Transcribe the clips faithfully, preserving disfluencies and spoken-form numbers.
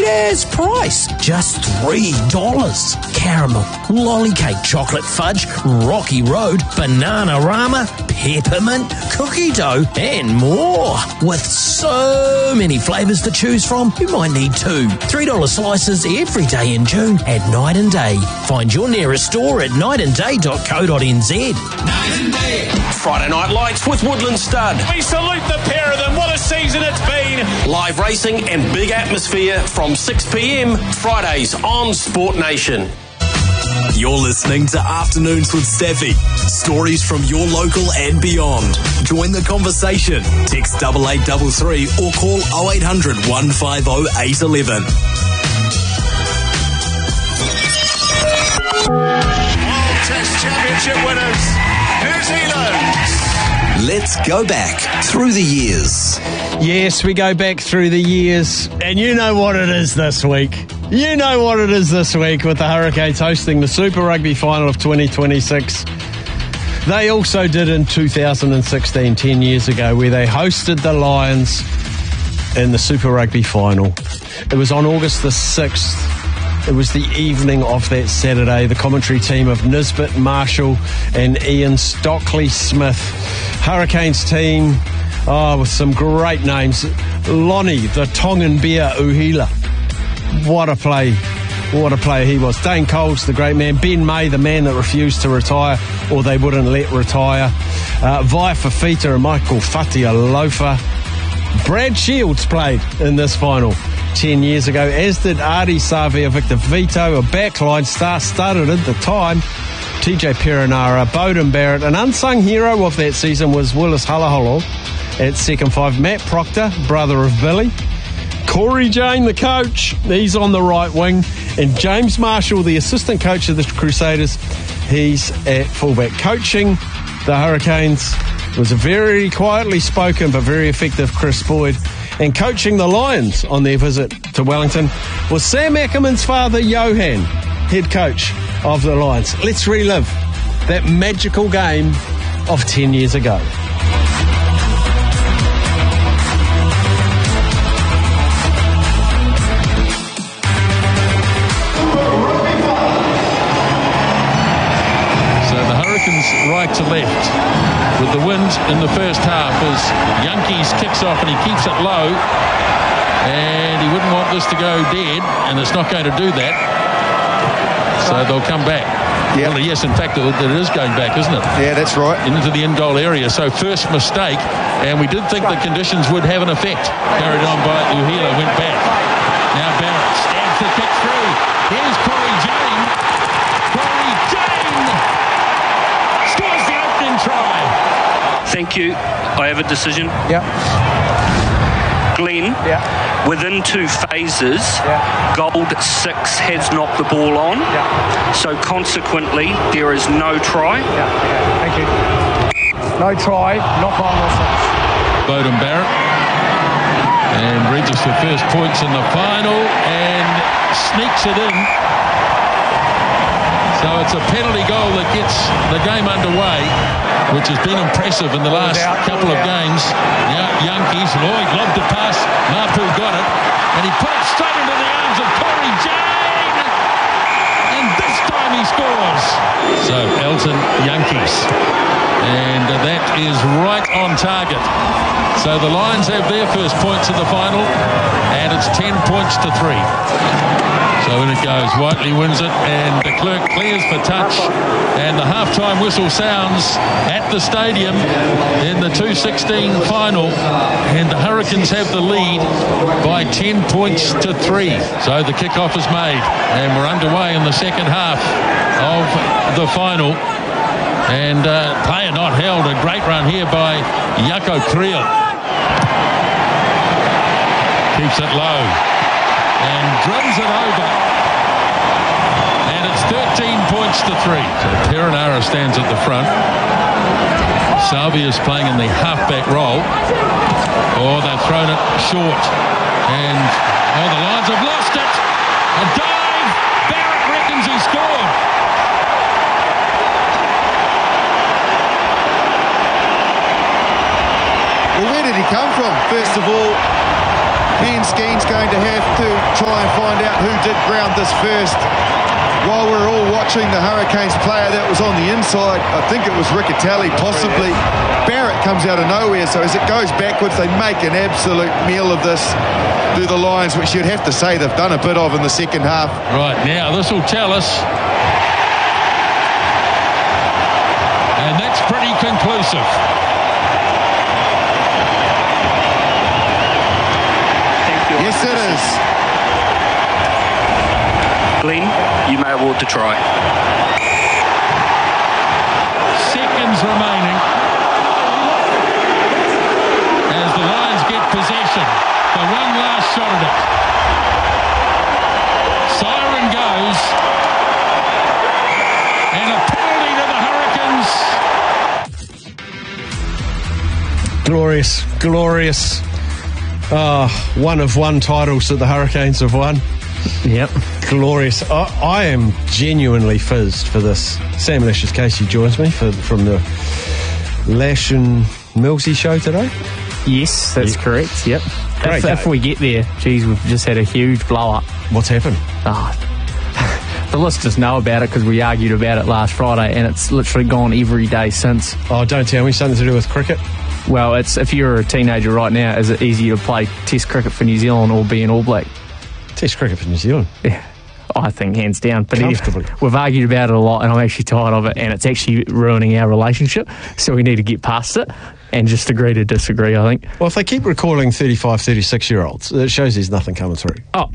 Yes, price, just three dollars. Caramel, lollycake, chocolate fudge, Rocky Road, Banana-Rama, peppermint, cookie dough, and more. With so many flavours to choose from, you might need two. three dollar slices every day in June at Night and Day. Find your nearest store at night and day dot co dot n z. Night and Day. Friday Night Lights with Woodland Stud. We salute the pair of them. What a season it's been. Live racing and big atmosphere from six p.m. Fridays on Sport Nation. You're listening to Afternoons with Steffi. Stories from your local and beyond. Join the conversation. Text double eight double three or call oh eight hundred, one five oh, eight one one. World Test Championship winners, New Zealand. Let's go back through the years. Yes, we go back through the years, and you know what it is this week. You know what it is this week with the Hurricanes hosting the Super Rugby Final of twenty twenty-six. They also did in two thousand sixteen, ten years ago, where they hosted the Lions in the Super Rugby Final. It was on August the sixth. It was the evening of that Saturday. The commentary team of Nisbet Marshall and Ian Stockley-Smith. Hurricanes team, oh, with some great names. Lonnie, the Tongan Bear Uhila. What a play. What a player he was. Dane Coles, the great man. Ben May, the man that refused to retire, or they wouldn't let retire. Uh, Vai Fafita and Michael Fatialofa. Brad Shields played in this final ten years ago, as did Adi Savia, Victor Vito, a backline star-studded at the time. T J Perenara, Bowden Barrett. An unsung hero of that season was Willis Halaholo at second five. Matt Proctor, brother of Billy. Corey Jane, the coach, he's on the right wing. And James Marshall, the assistant coach of the Crusaders, he's at fullback. Coaching the Hurricanes was a very quietly spoken but very effective Chris Boyd. And coaching the Lions on their visit to Wellington was Sam Ackerman's father, Johan, head coach of the Lions. Let's relive that magical game of ten years ago. Right to left with the wind in the first half as Yankees kicks off and he keeps it low, and he wouldn't want this to go dead, and it's not going to do that, so they'll come back. Yep. Well, yes, in fact, it is going back, isn't it? Yeah, that's right. Into the in-goal area. So first mistake, and we did think the conditions would have an effect. Carried on by Uhila, went back. Now Barrett stabs the kick through. Here's Corey Jane. Corey Jane scores the opening try. Thank you. I have a decision. Yeah. Glenn, yeah. within two phases, yeah. Gold six has knocked the ball on. Yeah. So consequently, there is no try. Yeah. yeah. Thank you. No try, knock on or six. Bowden Barrett. And reaches for first points in the final and sneaks it in. So it's a penalty goal that gets the game underway, which has been impressive in the last out, couple of out. games. Now Yankees, Lloyd loved the pass, Mapu got it, and he put it straight into the arms of Corey Jane, and this time he scores. So Elton, Yankees, and that is right on target. So the Lions have their first points in the final, and it's ten points to three. So in it goes. Whiteley wins it, and de Klerk clears for touch, and the halftime whistle sounds at the stadium in the two sixteen final, and the Hurricanes have the lead by ten points to three. So the kickoff is made, and we're underway in the second half of the final. And uh, player not held. A great run here by Jaco Kriel. Keeps it low and drums it over, and it's thirteen points to three. So Perenara stands at the front. Salvia's playing in the halfback role. Oh, they've thrown it short, and oh, the Lions have lost it. A dive. Barrett reckons he scored. Well, where did he come from? First of all, Ben Skeen's going to have to try and find out who did ground this first. While we're all watching the Hurricanes player that was on the inside, I think it was Riccatelli, possibly. Barrett comes out of nowhere, so as it goes backwards, they make an absolute meal of this through the Lions, which you'd have to say they've done a bit of in the second half. Right, now this will tell us. And that's pretty conclusive. Yes, it is. Glenn, you may award the try. Seconds remaining as the Lions get possession for one last shot at it. Siren goes, and a penalty to the Hurricanes. Glorious, glorious. Oh, one of one titles that the Hurricanes have won. Yep. Glorious. I, I am genuinely fizzed for this. Sam Lash's Casey joins me for, from the Lash and Millsy show today. Yes, that's yeah. correct. Yep. Great If, if we get there, geez, we've just had a huge blow up. What's happened? Oh, the listeners know about it because we argued about it last Friday, and it's literally gone every day since. Oh, don't tell me something to do with cricket. Well, it's if you're a teenager right now, is it easier to play Test cricket for New Zealand or be an All Black? Test cricket for New Zealand. Yeah, I think hands down. But comfortably. Anyway, we've argued about it a lot, and I'm actually tired of it, and it's actually ruining our relationship. So we need to get past it and just agree to disagree, I think. Well, if they keep recalling thirty-five, thirty-six-year-olds, it shows there's nothing coming through. Oh.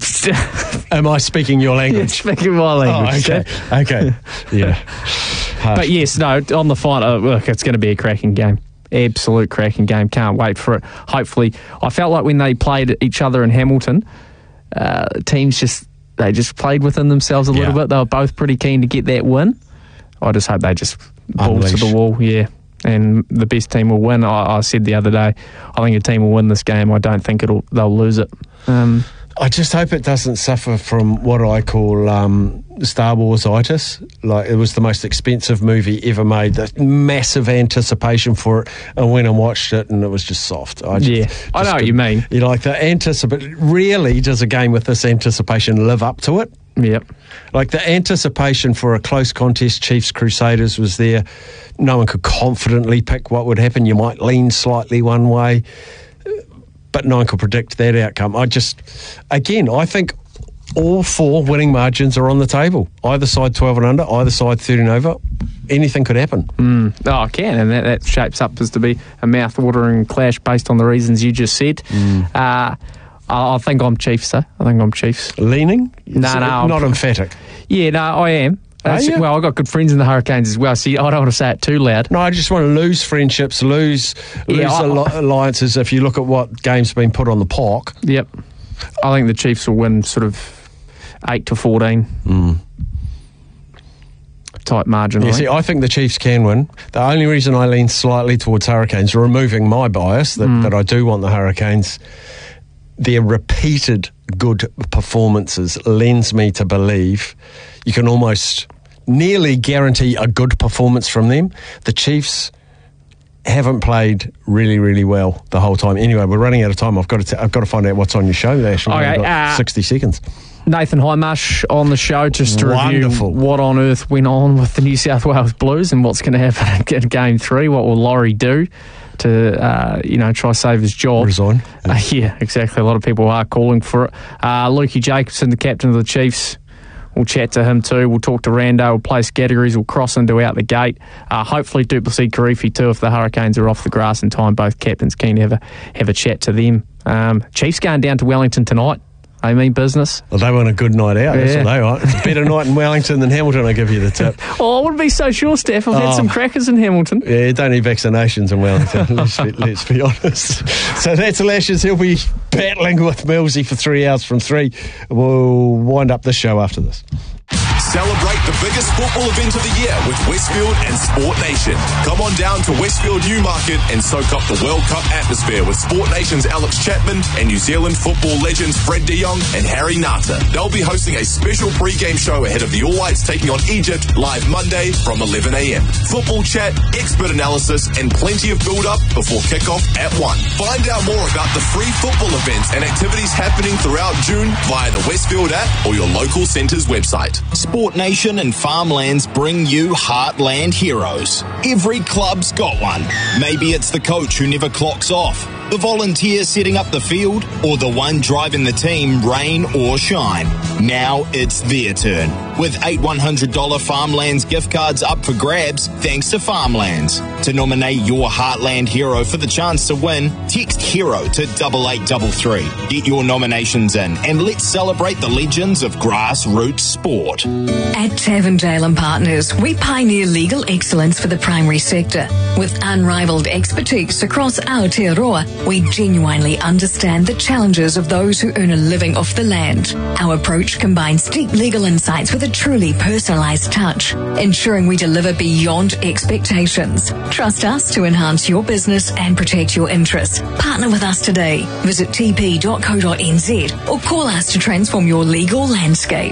Am I speaking your language? Yeah, speaking my language. Oh, okay. Okay. Yeah. Harsh. But yes, no, on the final, look, it's going to be a cracking game. Absolute cracking game. Can't wait for it. Hopefully, I felt like when they played each other in Hamilton, uh, teams just they just played within themselves a little yeah. bit. They were both pretty keen to get that win. I just hope they just ball Unleash. to the wall, yeah. And the best team will win. I, I said the other day, I think a team will win this game. I don't think it'll they'll lose it. Um, I just hope it doesn't suffer from what I call um, Star Wars-itis. Like, it was the most expensive movie ever made. The massive anticipation for it. I went and watched it, and it was just soft. I just, yeah, just I know what you mean. You know, like the anticipation. Really, does a game with this anticipation live up to it? Yep. Like the anticipation for a close contest, Chiefs Crusaders, was there. No one could confidently pick what would happen. You might lean slightly one way, but no one could predict that outcome. I just, again, I think all four winning margins are on the table. Either side twelve and under, either side thirteen over. Anything could happen. Mm. Oh, it can, and that, that shapes up as to be a mouth-watering clash based on the reasons you just said. Mm. Uh, I think I'm Chiefs, though. I think I'm Chiefs. Leaning? No, no. Not I'm, emphatic. Yeah, no, I am. Are you? Well, I've got good friends in the Hurricanes as well, so I don't want to say it too loud. No, I just want to lose friendships, lose, lose yeah, I, alli- alliances if you look at what game's been put on the park. Yep. I think the Chiefs will win sort of eight to fourteen. Mm. Type margin. Yeah, right? see, I think the Chiefs can win. The only reason I lean slightly towards Hurricanes, removing my bias that, mm. that I do want the Hurricanes, their repeated good performances lends me to believe you can almost nearly guarantee a good performance from them. The Chiefs haven't played really, really well the whole time. Anyway, we're running out of time. I've got to t- I've got to find out what's on your show, Ash. Okay, I've got uh, sixty seconds. Nathan Highmarsh on the show just to Wonderful. review what on earth went on with the New South Wales Blues and what's going to happen in Game Three. What will Laurie do to uh, you know try save his job? Resign. Yeah. Uh, yeah, exactly. A lot of people are calling for it. Uh, Lukey Jacobson, the captain of the Chiefs. We'll chat to him too. We'll talk to Rando. We'll place categories. We'll cross into out the gate. Uh, hopefully Duplessis Karifi too if the Hurricanes are off the grass in time. Both captains keen to have a, have a chat to them. Um, Chiefs going down to Wellington tonight. I mean business. Well, they want a good night out. That's yeah. what they want. It's a better night in Wellington than Hamilton, I give you the tip. Oh, I wouldn't be so sure, Steph. I've oh. had some crackers in Hamilton. Yeah, don't need vaccinations in Wellington, let's, be, let's be honest. So that's Lashes. He'll be battling with Millsy for three hours from three. We'll wind up this show after this. Celebrate the biggest football event of the year with Westfield and Sport Nation. Come on down to Westfield Newmarket and soak up the World Cup atmosphere with Sport Nation's Alex Chapman and New Zealand football legends Fred de Jong and Harry Nata. They'll be hosting a special pre-game show ahead of the All Whites taking on Egypt live Monday from eleven a.m. Football chat, expert analysis, and plenty of build-up before kickoff at one. Find out more about the free football events and activities happening throughout June via the Westfield app or your local centre's website. Sport Nation and Farmlands bring you Heartland Heroes. Every club's got one. Maybe it's the coach who never clocks off, the volunteer setting up the field, or the one driving the team rain or shine. Now it's their turn. With eight one hundred dollars Farmlands gift cards up for grabs thanks to Farmlands. To nominate your Heartland hero for the chance to win, text HERO to double eight double three. Get your nominations in and let's celebrate the legends of grassroots sport. At Tavendale and Partners, we pioneer legal excellence for the primary sector. With unrivaled expertise across Aotearoa, we genuinely understand the challenges of those who earn a living off the land. Our approach combines deep legal insights with a truly personalised touch, ensuring we deliver beyond expectations. Trust us to enhance your business and protect your interests. Partner with us today. Visit t p dot co dot n z or call us to transform your legal landscape.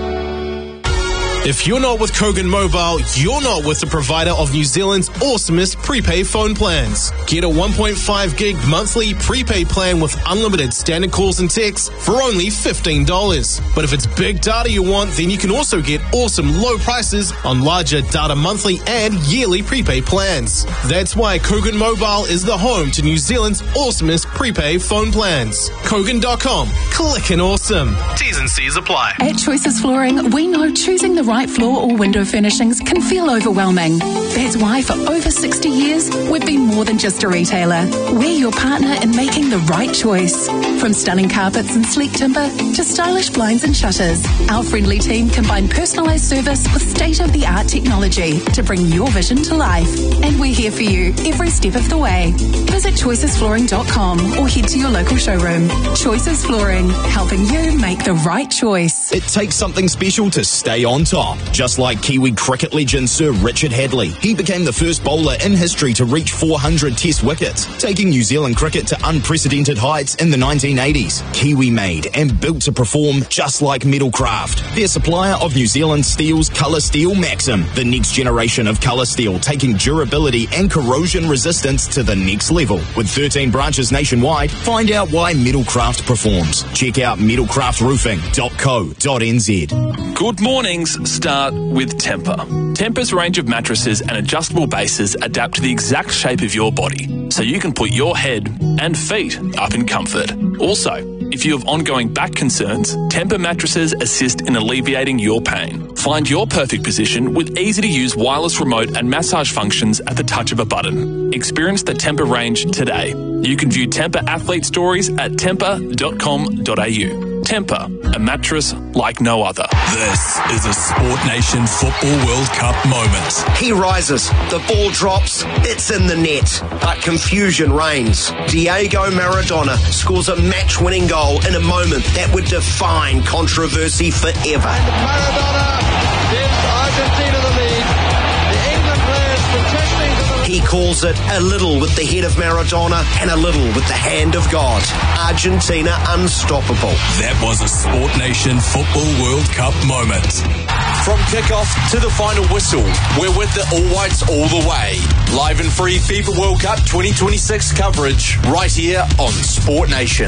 If you're not with Kogan Mobile, you're not with the provider of New Zealand's awesomest prepaid phone plans. Get a one point five gig monthly prepaid plan with unlimited standard calls and texts for only fifteen dollars. But if it's big data you want, then you can also get awesome low prices on larger data monthly and yearly prepaid plans. That's why Kogan Mobile is the home to New Zealand's awesomest prepaid phone plans. Kogan dot com. Clickin' awesome. T's and C's apply. At Choices Flooring, we know choosing the right floor or window furnishings can feel overwhelming. That's why for over sixty years, we've been more than just a retailer. We're your partner in making the right choice. From stunning carpets and sleek timber to stylish blinds and shutters, our friendly team combine personalised service with state-of-the-art technology to bring your vision to life. And we're here for you every step of the way. Visit choices flooring dot com or head to your local showroom. Choices Flooring, helping you make the right choice. It takes something special to stay on top. Just like Kiwi cricket legend Sir Richard Hadley, he became the first bowler in history to reach four hundred test wickets, taking New Zealand cricket to unprecedented heights in the nineteen eighties. Kiwi made and built to perform just like Metalcraft, their supplier of New Zealand Steel's Colour Steel Maxim, the next generation of colour steel, taking durability and corrosion resistance to the next level. With thirteen branches nationwide, find out why Metalcraft performs. Check out metalcraft roofing dot co dot n z. Good mornings start with Tempur. Tempur's range of mattresses and adjustable bases adapt to the exact shape of your body, so you can put your head and feet up in comfort. Also, if you have ongoing back concerns, Tempur mattresses assist in alleviating your pain. Find your perfect position with easy-to-use wireless remote and massage functions at the touch of a button. Experience the Tempur range today. You can view Tempur athlete stories at tempur dot com dot a u. Tempur, a mattress like no other. This is a Sport Nation Football World Cup moment. He rises, the ball drops, it's in the net, but confusion reigns. Diego Maradona scores a match-winning goal in a moment that would define controversy forever. Maradona gives Argentina the lead. The England players protesting to the... He calls it a little with the head of Maradona and a little with the hand of God. Argentina unstoppable. That was a Sport Nation Football World Cup moment. From kickoff to the final whistle, we're with the All Whites all the way. Live and free FIFA World Cup twenty twenty-six coverage right here on Sport Nation.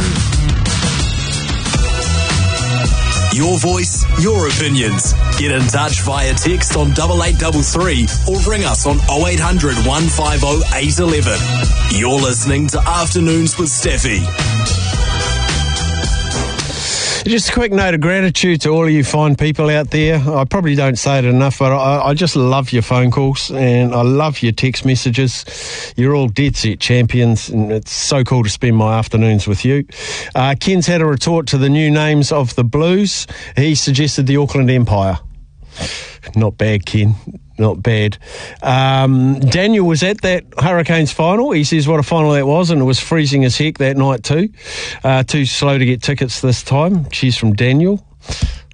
Your voice, your opinions. Get in touch via text on double eight double three or ring us on oh eight hundred, one five oh, eight one one. You're listening to Afternoons with Steffi. Just a quick note of gratitude to all of you fine people out there. I probably don't say it enough, but I, I just love your phone calls and I love your text messages. You're all dead set champions and it's so cool to spend my afternoons with you. Uh, Ken's had a retort to the new names of the Blues. He suggested the Auckland Empire. Not bad, Ken. Not bad. Um, Daniel was at that Hurricanes final. He says what a final that was, and it was freezing as heck that night too. Uh, too slow to get tickets this time. Cheers from Daniel.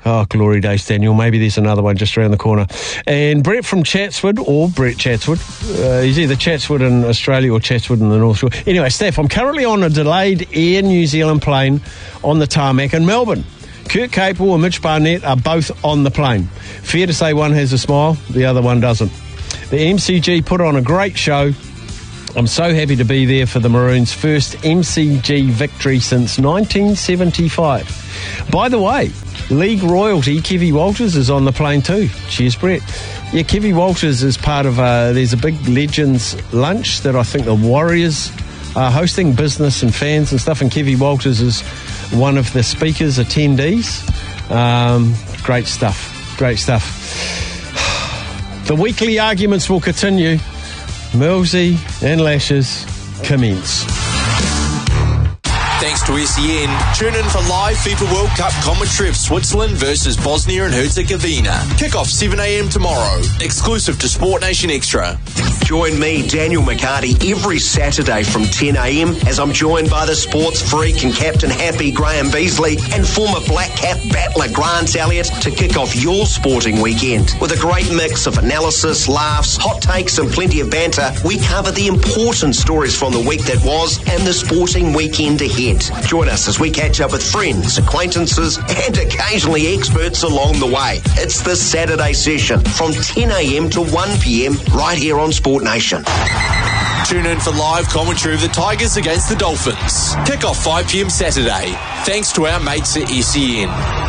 Oh, glory days, Daniel. Maybe there's another one just around the corner. And Brett from Chatswood, or Brett Chatswood. Uh, he's either Chatswood in Australia or Chatswood in the North Shore. Anyway, Steph, I'm currently on a delayed Air New Zealand plane on the tarmac in Melbourne. Kurt Capel and Mitch Barnett are both on the plane. Fair to say one has a smile, the other one doesn't. The M C G put on a great show. I'm so happy to be there for the Maroons' first M C G victory since nineteen seventy-five. By the way, league royalty, Kevy Walters, is on the plane too. Cheers, Brett. Yeah, Kevy Walters is part of, uh, there's a big Legends lunch that I think the Warriors are hosting, business and fans and stuff, and Kevy Walters is one of the speakers, attendees. Um, great stuff, great stuff. The weekly arguments will continue. Millsy and Lashes commence. Thanks to S E N. Tune in for live FIFA World Cup commentary of Switzerland versus Bosnia and Herzegovina. Kick-off seven a.m. tomorrow. Exclusive to Sport Nation Extra. Join me, Daniel McCarty, every Saturday from ten a.m. as I'm joined by the sports freak and captain happy Graham Beasley and former Black Cap battler Grant Elliott to kick off your sporting weekend. With a great mix of analysis, laughs, hot takes and plenty of banter, we cover the important stories from the week that was and the sporting weekend ahead. Join us as we catch up with friends, acquaintances and occasionally experts along the way. It's the Saturday session from ten a.m. to one p.m. right here on Sport Nation. Tune in for live commentary of the Tigers against the Dolphins. Kick off five p.m. Saturday. Thanks to our mates at S E N.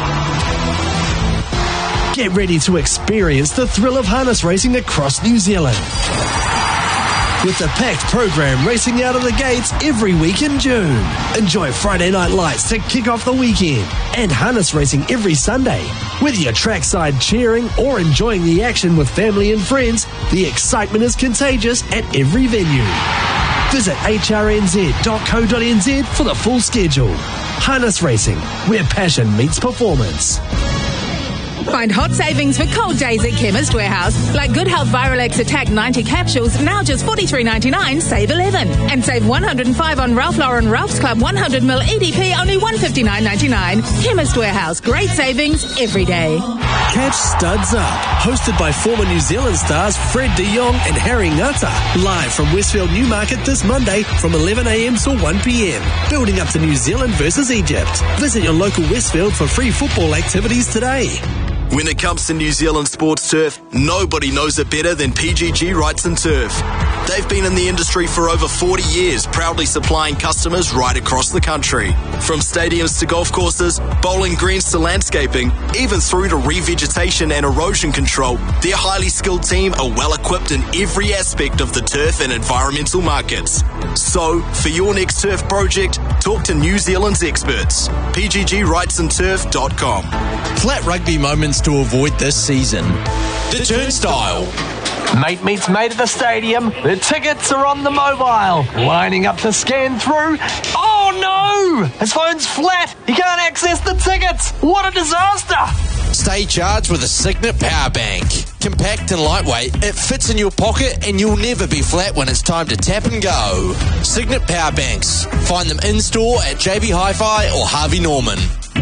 Get ready to experience the thrill of harness racing across New Zealand. With the packed program racing out of the gates every week in June. Enjoy Friday night lights to kick off the weekend and harness racing every Sunday. Whether you're trackside cheering or enjoying the action with family and friends, the excitement is contagious at every venue. Visit h r n z dot co dot n z for the full schedule. Harness racing, where passion meets performance. Find hot savings for cold days at Chemist Warehouse, like Good Health Virax Attack ninety capsules, now just forty-three ninety-nine, save eleven. And save one hundred five on Ralph Lauren Ralph's Club one hundred milliliters E D P, only one fifty-nine ninety-nine. Chemist Warehouse, great savings every day. Catch Studs Up, hosted by former New Zealand stars Fred de Jong and Harry Ngata, live from Westfield Newmarket this Monday from eleven a.m. till one p.m. Building up to New Zealand versus Egypt. Visit your local Westfield for free football activities today. When it comes to New Zealand sports turf, nobody knows it better than P G G Wrights and Turf. They've been in the industry for over forty years, proudly supplying customers right across the country. From stadiums to golf courses, bowling greens to landscaping, even through to revegetation and erosion control, their highly skilled team are well equipped in every aspect of the turf and environmental markets. So, for your next turf project, talk to New Zealand's experts. P G G Wrights and Turf dot com. Flat rugby moments to avoid this season. The Turnstile. Mate meets mate at the stadium. The tickets are on the mobile. Lining up to scan through. Oh no! His phone's flat. He can't access the tickets. What a disaster! Stay charged with a Signet Power Bank. Compact and lightweight, it fits in your pocket and you'll never be flat when it's time to tap and go. Signet Power Banks. Find them in-store at J B Hi-Fi or Harvey Norman.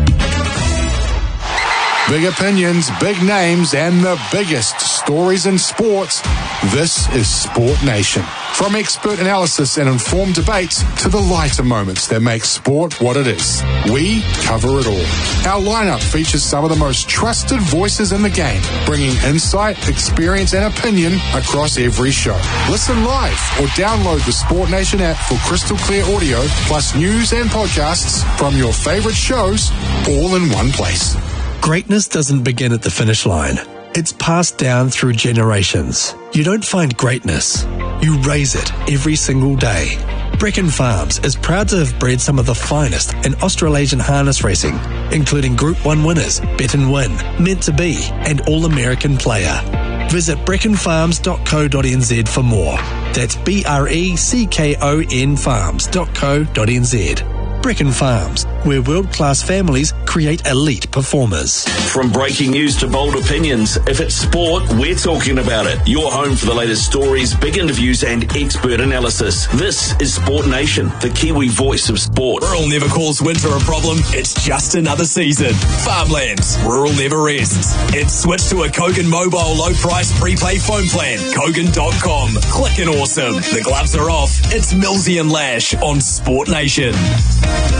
Big opinions, big names, and the biggest stories in sports. This is Sport Nation. From expert analysis and informed debates to the lighter moments that make sport what it is, we cover it all. Our lineup features some of the most trusted voices in the game, bringing insight, experience, and opinion across every show. Listen live or download the Sport Nation app for crystal clear audio, plus news and podcasts from your favorite shows, all in one place. Greatness doesn't begin at the finish line. It's passed down through generations. You don't find greatness. You raise it every single day. Brecon Farms is proud to have bred some of the finest in Australasian harness racing, including Group one winners, Bet and Win, Meant to Be, and All-American Player. Visit brecon farms dot co dot n z for more. That's B R E C K O N farms dot co dot n z. Brecon Farms, where world-class families create elite performers. From breaking news to bold opinions, if it's sport, we're talking about it. Your home for the latest stories, big interviews and expert analysis. This is Sport Nation, the Kiwi voice of sport. Rural never calls winter a problem. It's just another season. Farmlands. Rural never rests. It's switched to a Kogan mobile low-price prepay phone plan. Kogan dot com. Clickin' awesome. The gloves are off. It's Millsy and Lash on Sport Nation.